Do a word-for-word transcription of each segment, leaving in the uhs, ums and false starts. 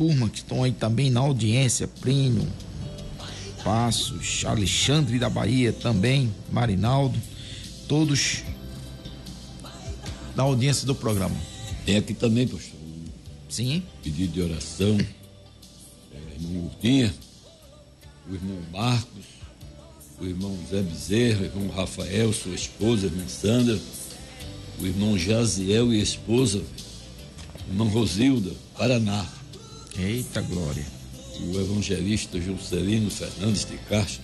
turma que estão aí também na audiência, Plínio Passos, Alexandre da Bahia também, Marinaldo, todos na audiência do programa. Tem aqui também, pastor, sim, pedido de oração, é, irmão Urtinha, o irmão Marcos, o irmão Zé Bezerra, o irmão Rafael, sua esposa, a irmã Sandra, o irmão Jaziel e a esposa, o irmão Rosilda, Paraná. Eita glória. O evangelista Juscelino Fernandes de Castro,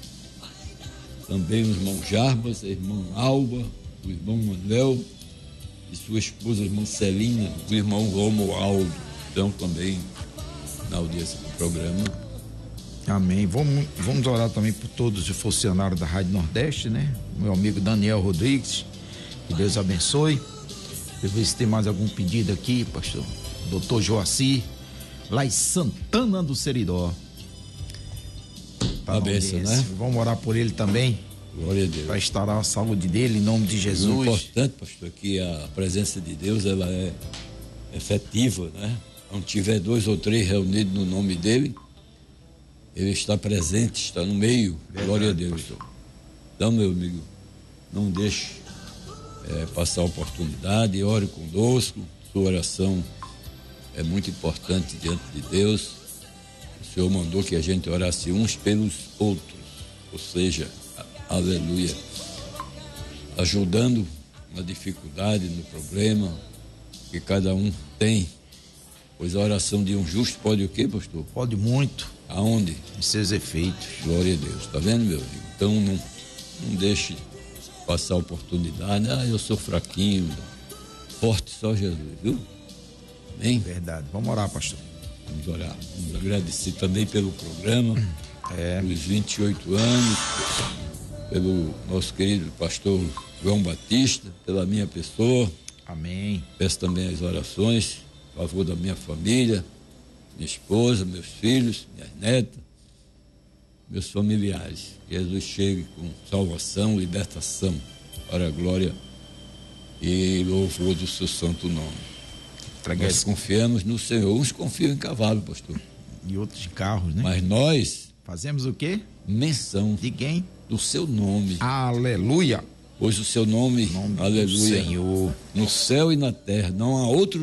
também o irmão Jarbas, a irmã Alba, o irmão Manuel e sua esposa, a irmã Celina, o irmão Romualdo, estão também na audiência do programa. Amém. Vamos, vamos orar também por todos os funcionários da Rádio Nordeste, né? Meu amigo Daniel Rodrigues, que Deus abençoe. Deixa eu ver se tem mais algum pedido aqui, pastor. Doutor Joaci, lá em Santana do Seridó. Tá, a bênção, né? Vamos orar por ele também. Glória a Deus. Para restaurar a saúde dele, em nome de Jesus. O importante, pastor, é que a presença de Deus, ela é efetiva, né? Onde tiver dois ou três reunidos no nome dele, ele está presente, está no meio. Verdade, glória a Deus. Pastor. Então, meu amigo, não deixe é, passar a oportunidade, ore conosco. Sua oração é muito importante diante de Deus. O Senhor mandou que a gente orasse uns pelos outros, ou seja, a, aleluia, ajudando na dificuldade, no problema que cada um tem, pois a oração de um justo pode o quê, pastor? Pode muito. Aonde? Em seus efeitos. Glória a Deus, tá vendo, meu amigo? Então não, não deixe passar a oportunidade. Ah, eu sou fraquinho, forte só Jesus, viu? Amém? Verdade. Vamos orar, pastor. Vamos orar. Vamos agradecer também pelo programa, é. pelos vinte e oito anos, pelo nosso querido pastor João Batista, pela minha pessoa. Amém. Peço também as orações a favor da minha família, minha esposa, meus filhos, minhas netas, meus familiares. Que Jesus chegue com salvação, libertação, para a glória e louvor do seu santo nome. Traga nós esse... confiamos no Senhor. Uns confiam em cavalo, pastor. E outros de carros, né? Mas nós... fazemos o quê? Menção. De quem? Do seu nome. Aleluia. Pois o seu nome, nome aleluia, do Senhor, no céu e na terra, não há outro